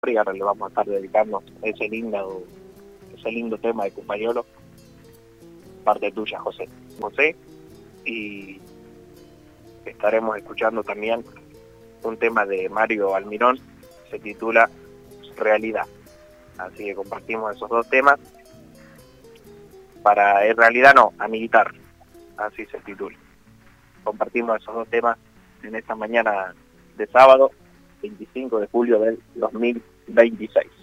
y ahora le vamos a estar dedicando ese lindo tema de Cumpañolo, parte tuya, José. Y estaremos escuchando también un tema de Mario Almirón, se titula Realidad. Así que compartimos esos dos temas para, en realidad no, amiguitar, así se titula. Compartimos esos dos temas en esta mañana de sábado, 25 de julio del 2026.